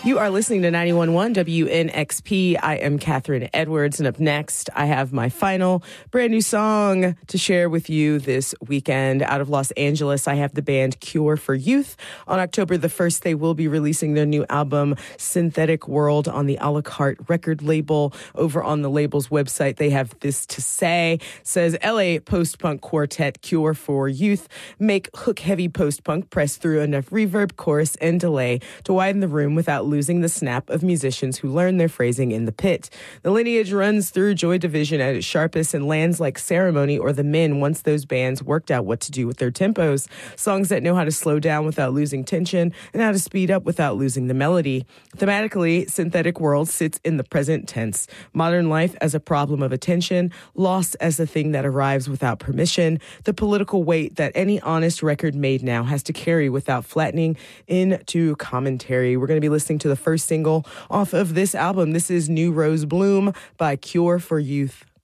You are listening to 91.1 WNXP. I am Catherine Edwards, and up next, I have my final brand new song to share with you this weekend. Out of Los Angeles, I have the band Cure for Youth. On October the 1st, they will be releasing their new album, Synthetic World, on the A La Carte record label. Over on the label's website, they have this to say. It says, LA post-punk quartet Cure for Youth make hook-heavy post-punk, press through enough reverb, chorus, and delay to widen the room without losing the snap of musicians who learn their phrasing in the pit. The lineage runs through Joy Division at its sharpest and lands like Ceremony or The Men once those bands worked out what to do with their tempos. Songs that know how to slow down without losing tension and how to speed up without losing the melody. Thematically, Synthetic World sits in the present tense. Modern life as a problem of attention, lost as the thing that arrives without permission, the political weight that any honest record made now has to carry without flattening into commentary. We're going to be listening to the first single off of this album. This is New Rose Bloom by Cure for Youth.